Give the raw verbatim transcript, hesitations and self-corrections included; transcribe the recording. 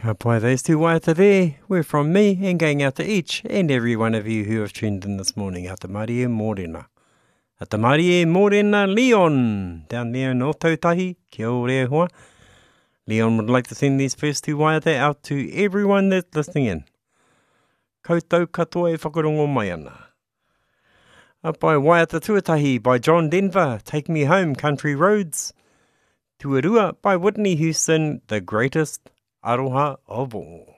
Ka pai those two waiata there. We're from me and going out to each and every one of you who have tuned in this morning. Ata Māori e Mōrena. Ata Māori e Mōrena Leon. Down there in Otautahi. Kia ore hoa. Leon would like to send these first two waiata out to everyone that's listening in. Koutou katoa e whakarongo mai ana. Up by Waiata Tuatahi by John Denver, Take Me Home, Country Roads. Tuarua by Whitney Houston, the greatest aroha of all.